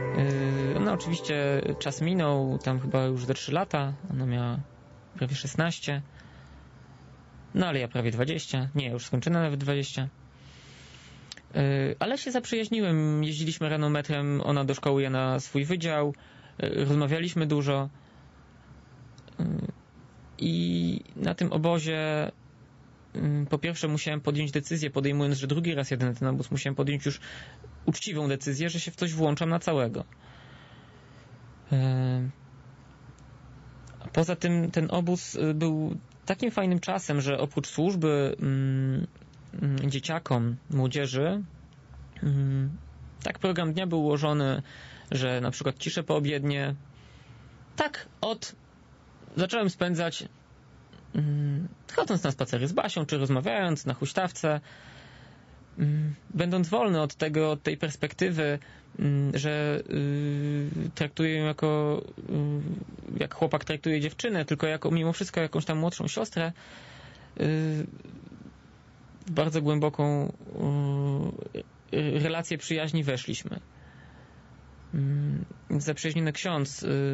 No oczywiście czas minął, tam chyba już ze 3 lata, ona miała prawie 16, no ale ja prawie 20, nie, już skończyłem nawet 20. Ale się zaprzyjaźniłem, jeździliśmy rano metrem, ona do szkoły, ja na swój wydział, rozmawialiśmy dużo i na tym obozie po pierwsze musiałem podjąć decyzję, podejmując, że drugi raz jadę na ten obóz, musiałem podjąć już uczciwą decyzję, że się w coś włączam na całego. Poza tym ten obóz był takim fajnym czasem, że oprócz służby dzieciakom, młodzieży, tak program dnia był ułożony, że na przykład cisze poobiednie zacząłem spędzać chodząc na spacery z Basią, czy rozmawiając na huśtawce, będąc wolny od tej perspektywy, że traktuję ją jak chłopak traktuje dziewczynę, tylko jako mimo wszystko jakąś tam młodszą siostrę, w bardzo głęboką relację przyjaźni weszliśmy. Zaprzyjaźniony ksiądz